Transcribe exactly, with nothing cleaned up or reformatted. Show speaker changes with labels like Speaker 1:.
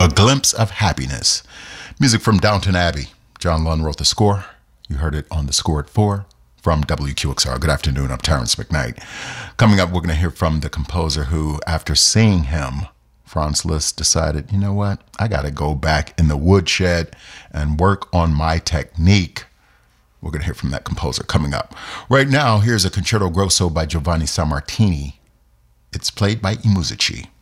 Speaker 1: A Glimpse of Happiness. Music from Downton Abbey. John Lund wrote the score. You heard it on the score at four from W Q X R. Good afternoon. I'm Terrence McKnight. Coming up, we're going to hear from the composer who, after seeing him, Franz Liszt decided, you know what? I got to go back in the woodshed and work on my technique. We're going to hear from that composer coming up. Right now, here's a Concerto Grosso by Giovanni Sammartini. It's played by I Musici.